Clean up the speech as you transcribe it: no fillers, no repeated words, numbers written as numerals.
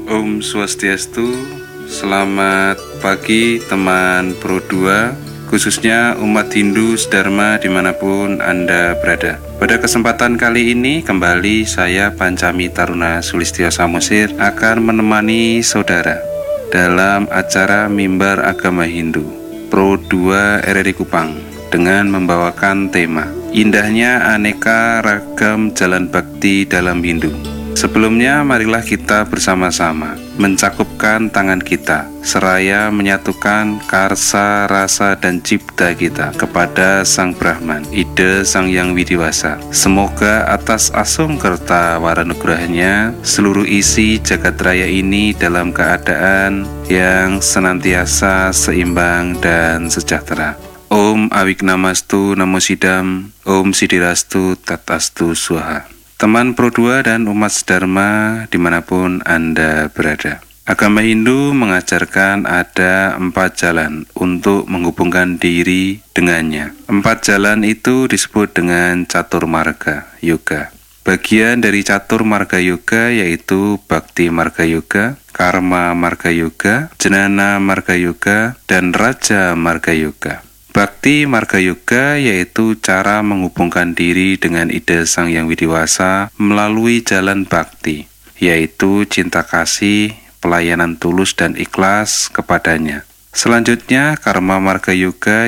Om Swastiastu, selamat pagi teman Pro 2, khususnya umat Hindu Dharma dimanapun Anda berada. Pada kesempatan kali ini kembali saya Pancami Taruna Sulistyo Samosir akan menemani saudara dalam acara Mimbar Agama Hindu Pro 2 RRI Kupang dengan membawakan tema Indahnya Aneka Ragam Jalan Bakti dalam Hindu. Sebelumnya marilah kita bersama-sama mencakupkan tangan kita seraya menyatukan karsa, rasa, dan cipta kita kepada Sang Brahman, Ida Sang Yang Widiwasa. Semoga atas asung-kerta waranugrahnya seluruh isi jagat raya ini dalam keadaan yang senantiasa seimbang dan sejahtera. Om Awignamastu Namo Sidam, Om Sidirastu Tatastu Swaha. Teman Pro 2 dan umat Dharma dimanapun Anda berada. Agama Hindu mengajarkan ada 4 jalan untuk menghubungkan diri dengannya. 4 jalan itu disebut dengan Catur Marga Yoga. Bagian dari Catur Marga Yoga yaitu Bhakti Marga Yoga, Karma Marga Yoga, Jnana Marga Yoga, dan Raja Marga Yoga. Bhakti Marga Yoga yaitu cara menghubungkan diri dengan Ida Sang Yang Widiwasa melalui jalan bakti, yaitu cinta kasih, pelayanan tulus dan ikhlas kepadanya. Selanjutnya, Karma Marga Yoga